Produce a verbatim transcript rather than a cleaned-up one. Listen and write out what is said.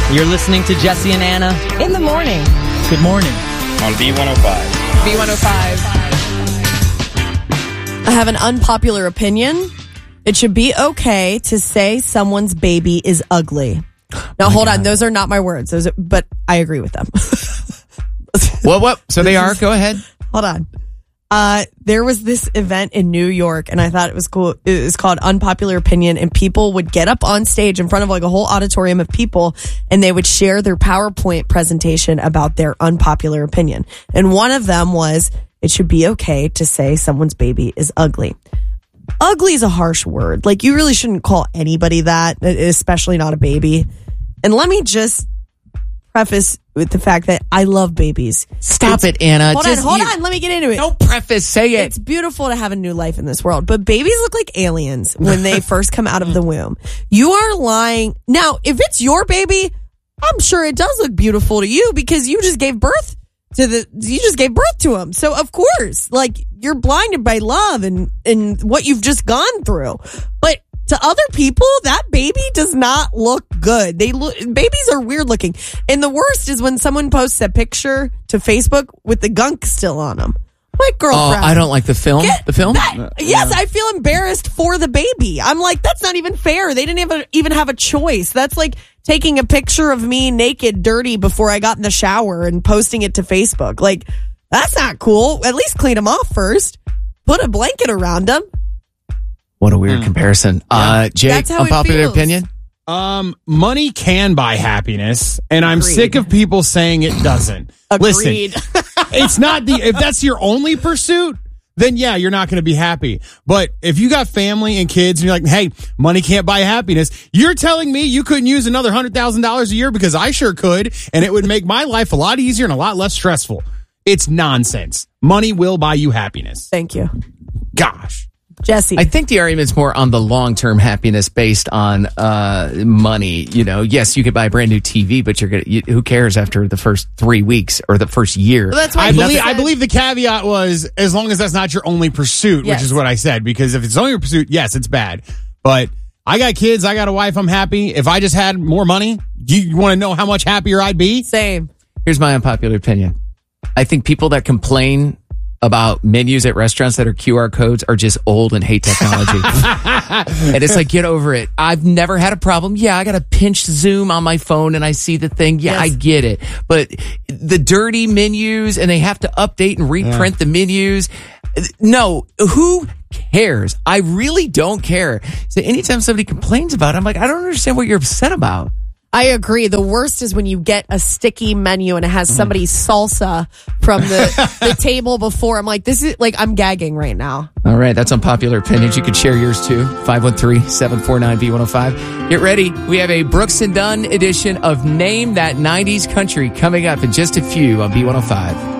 You're listening to Jesse and Anna in the morning. Good morning. On B one oh five. B one oh five. I have an unpopular opinion. It should be okay to say someone's baby is ugly. Now, oh hold God. on. Those are not my words. Those are, but I agree with them. What, what? So they are? Go ahead. Hold on. Uh, there was this event in New York, and I thought it was cool. It was called Unpopular Opinion, and people would get up on stage in front of like a whole auditorium of people, and they would share their PowerPoint presentation about their unpopular opinion. And one of them was, it should be okay to say someone's baby is ugly. Ugly is a harsh word. Like, you really shouldn't call anybody that, especially not a baby. And let me just preface with the fact that I love babies. Stop It's, it, Anna. Hold Just, on, hold you, on. Let me get into it. Don't preface. Say it. It's beautiful to have a new life in this world, but babies look like aliens when they first come out of the womb. You are lying. Now, if it's your baby, I'm sure it does look beautiful to you because you just gave birth to the, you just gave birth to him. So of course, like, you're blinded by love and, and what you've just gone through. But to other people, that baby does not look good. They look, babies are weird looking. And the worst is when someone posts a picture to Facebook with the gunk still on them. My girlfriend. Oh, I don't like the film. Get the film? that- yes, I feel embarrassed for the baby. I'm like, that's not even fair. They didn't even, even have a choice. That's like taking a picture of me naked, dirty before I got in the shower and posting it to Facebook. Like, that's not cool. At least clean them off first. Put a blanket around them. What a weird mm. comparison. Yeah. Uh, Jake, That's how it unpopular feels. opinion? Um, money can buy happiness, and I'm Agreed. sick of people saying it doesn't. Agreed. Listen, it's not the, if that's your only pursuit, then yeah, you're not going to be happy. But if you got family and kids and you're like, hey, money can't buy happiness, you're telling me you couldn't use another one hundred thousand dollars a year because I sure could, and it would make my life a lot easier and a lot less stressful. It's nonsense. Money will buy you happiness. Thank you. Gosh. Jesse. I think the argument's more on the long-term happiness based on uh, money. You know, yes, you could buy a brand new T V, but you're gonna. You, who cares after the first three weeks or the first year? Well, that's why I he believe. said- I believe the caveat was as long as that's not your only pursuit, Yes. which is what I said. Because if it's only your pursuit, yes, it's bad. But I got kids. I got a wife. I'm happy. If I just had more money, you, you want to know how much happier I'd be? Same. Here's my unpopular opinion. I think people that complain about menus at restaurants that are Q R codes are just old and hate technology. And it's like, get over it. I've never had a problem. Yeah, I got to pinch zoom on my phone and I see the thing. Yeah, Yes. I get it. But the dirty menus and they have to update and reprint yeah. the menus. No, who cares? I really don't care. So anytime somebody complains about it, I'm like, I don't understand what you're upset about. I agree. The worst is when you get a sticky menu and it has somebody's salsa from the, the table before. I'm like, this is like, I'm gagging right now. All right. That's unpopular opinions. You could share yours too. five one three, seven four nine, B one oh five. Get ready. We have a Brooks and Dunn edition of Name That nineties Country coming up in just a few on B one oh five.